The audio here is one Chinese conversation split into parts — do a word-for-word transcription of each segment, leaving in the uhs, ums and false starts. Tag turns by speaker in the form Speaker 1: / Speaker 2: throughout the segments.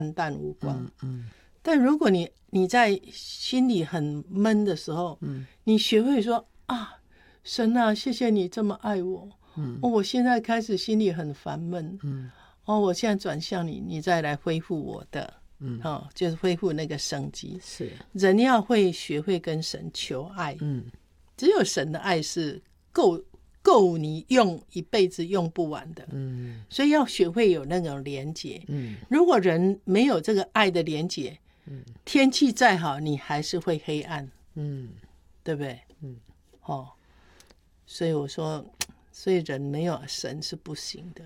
Speaker 1: 淡无光。
Speaker 2: 嗯嗯，
Speaker 1: 但如果你你在心里很闷的时候，嗯，你学会说啊，神啊，谢谢你这么爱我，嗯，哦，我现在开始心里很烦闷，嗯，哦，我现在转向你，你再来恢复我的，嗯，哦，就是恢复那个生机。
Speaker 2: 是
Speaker 1: 人要会学会跟神求爱，嗯，只有神的爱是够够你用一辈子用不完的，嗯，所以要学会有那种连结，嗯，如果人没有这个爱的连结，嗯，天气再好，你还是会黑暗，嗯，对不对？嗯，哦，所以我说，所以人没有神是不行的。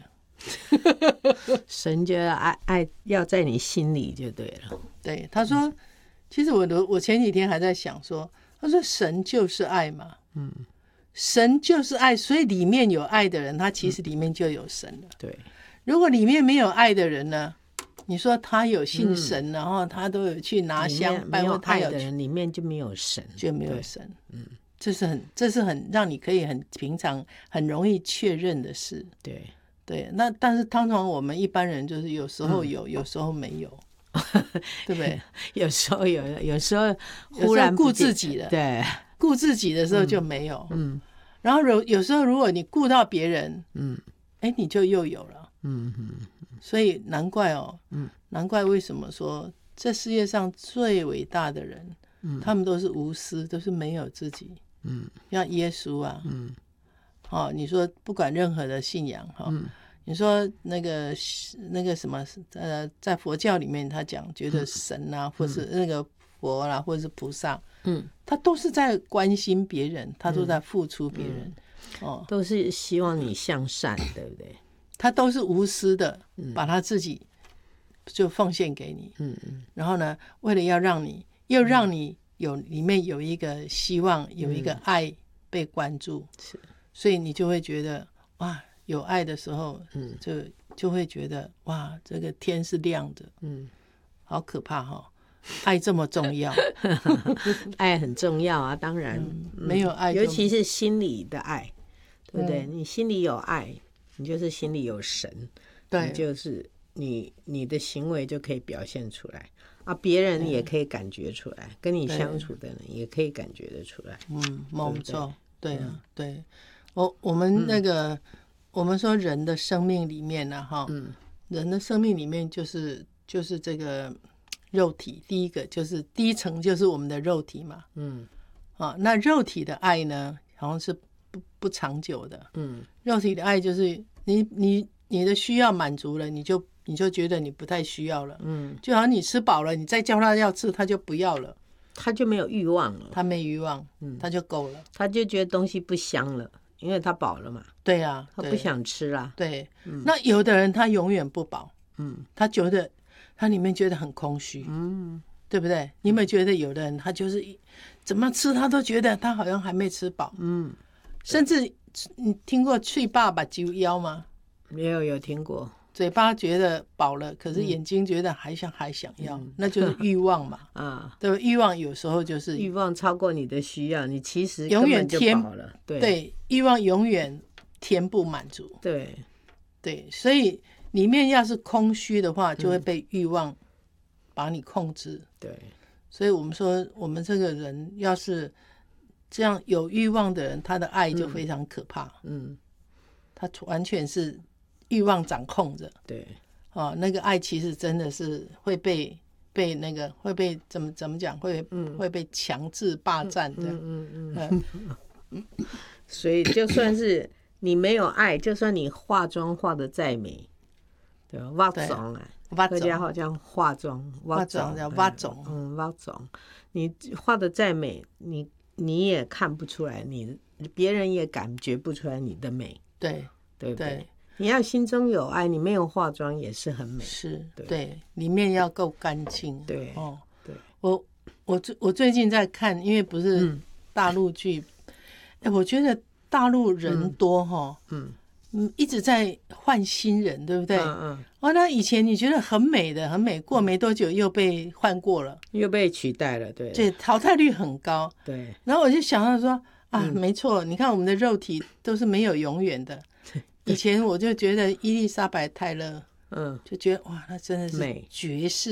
Speaker 2: 神就要爱爱要在你心里就对了。
Speaker 1: 对，他说，嗯、其实我我前几天还在想说，他说神就是爱嘛，嗯，神就是爱，所以里面有爱的人，他其实里面就有神了。
Speaker 2: 对，
Speaker 1: 如果里面没有爱的人呢？你说他有信神，嗯、然后他都有去拿香拜，
Speaker 2: 没有爱的人里面就没有神，
Speaker 1: 就没有神。嗯，这是很，这是很让你可以很平常、很容易确认的事。
Speaker 2: 对
Speaker 1: 对，那但是通常我们一般人就是有时候有，嗯、有时候没有，对不对？
Speaker 2: 有时候有，有时候忽然
Speaker 1: 顾自己了，
Speaker 2: 对，
Speaker 1: 顾自己的时候就没有。嗯，然后有有时候如果你顾到别人，嗯，哎，你就又有了。嗯嗯。所以难怪哦，嗯，难怪为什么说这世界上最伟大的人，嗯，他们都是无私，都是没有自己，嗯，像耶稣啊，嗯，哦，你说不管任何的信仰哈，嗯，你说那个那个什么呃，在佛教里面他讲觉得神啊，嗯、或是那个佛啦、啊，或者是菩萨，嗯，他都是在关心别人，他都在付出别人，
Speaker 2: 嗯、哦，都是希望你向善，对不对？
Speaker 1: 他都是无私的，把他自己就奉献给你，嗯嗯，然后呢，为了要让你，又让你有里面有一个希望，有一个爱被关注，是，所以你就会觉得哇，有爱的时候，嗯，就就会觉得哇，这个天是亮的，嗯，好可怕哈、哦，爱这么重要，
Speaker 2: 爱很重要啊，当然，
Speaker 1: 嗯、没有爱，
Speaker 2: 尤其是心里的爱，对不对？嗯、你心里有爱。你就是心里有神，对，你就是你你的行为就可以表现出来啊，别人也可以感觉出来，跟你相处的人也可以感觉得出来。
Speaker 1: 嗯，没错，对啊，对，我我们那个、嗯、我们说人的生命里面呢、啊，哈，嗯，人的生命里面就是就是这个肉体，第一个就是第一层就是我们的肉体嘛，嗯，啊，那肉体的爱呢，好像是。不, 不长久的，嗯，肉体的爱就是你你你的需要满足了，你就你就觉得你不太需要了，嗯，就好像你吃饱了，你再叫他要吃，他就不要了，
Speaker 2: 他就没有欲望了，
Speaker 1: 他没欲望，嗯，他就够了，
Speaker 2: 他就觉得东西不香了，因为他饱了嘛，
Speaker 1: 对啊，
Speaker 2: 他不想吃啦，
Speaker 1: 对，嗯、那有的人他永远不饱，嗯，他觉得他里面觉得很空虚，嗯，对不对？你有没有觉得有的人他就是怎么吃他都觉得他好像还没吃饱，嗯。甚至你听过嘴巴把酒腰吗？
Speaker 2: 没有，有听过。
Speaker 1: 嘴巴觉得饱了，可是眼睛觉得还想还想要，嗯、那就是欲望嘛。啊，对，欲望有时候就是
Speaker 2: 欲望超过你的需要，你其实
Speaker 1: 永远填
Speaker 2: 饱了。对
Speaker 1: 对，欲望永远填不满足。
Speaker 2: 对
Speaker 1: 对，所以里面要是空虚的话，就会被欲望把你控制。嗯、
Speaker 2: 对，
Speaker 1: 所以我们说，我们这个人要是。这样有欲望的人，他的爱就非常可怕。嗯，他完全是欲望掌控着。
Speaker 2: 对，
Speaker 1: 哦，那个爱其实真的是会被被那个会被怎么怎么讲，会、嗯、会被强制霸占的。嗯嗯嗯。
Speaker 2: 嗯所以就算是你没有爱，就算你化妆化得再美，对吧？化妆啊，客家话叫化妆，
Speaker 1: 化妆叫化妆。
Speaker 2: 嗯，化妆，你画得再美，你。你也看不出来，你别人也感觉不出来你的美，
Speaker 1: 对
Speaker 2: 对不对？对，你要心中有爱，你没有化妆也是很美，
Speaker 1: 是 对, 对，里面要够干净。
Speaker 2: 对
Speaker 1: 哦，
Speaker 2: 对，
Speaker 1: 我我我最近在看，因为不是大陆剧，哎、嗯，我觉得大陆人多哈，嗯。嗯，一直在换新人，对不对？嗯嗯。哦，那以前你觉得很美的，很美，过没多久又被换过了，
Speaker 2: 又被取代了，对。
Speaker 1: 对，淘汰率很高。
Speaker 2: 对。
Speaker 1: 然后我就想到说啊，嗯、没错，你看我们的肉体都是没有永远的。以前我就觉得伊丽莎白泰勒，嗯，就觉得哇，那真的是绝世。